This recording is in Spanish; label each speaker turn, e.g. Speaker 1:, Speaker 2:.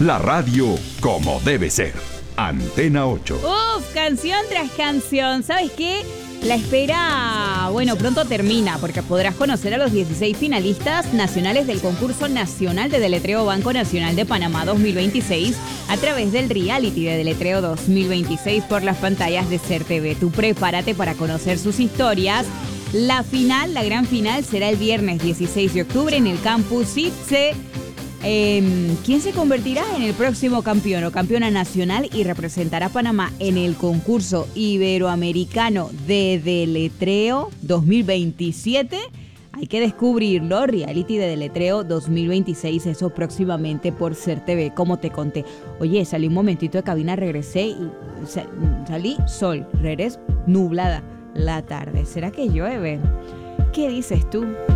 Speaker 1: La radio como debe ser. Antena 8.
Speaker 2: Uf, canción tras canción. ¿Sabes qué? La espera, pronto termina porque podrás conocer a los 16 finalistas nacionales del concurso nacional de deletreo Banco Nacional de Panamá 2026 a través del reality de deletreo 2026 por las pantallas de SER TV. Tú prepárate para conocer sus historias. La gran final, será el viernes 16 de octubre en el campus ITSE. ¿Quién se convertirá en el próximo campeón o campeona nacional y representará a Panamá en el concurso iberoamericano de deletreo 2027? Hay que descubrirlo, reality de deletreo 2026, eso próximamente por SER TV, como te conté. Oye, salí un momentito de cabina, regresé y salí sol, regresé nublada la tarde. ¿Será que llueve? ¿Qué dices tú?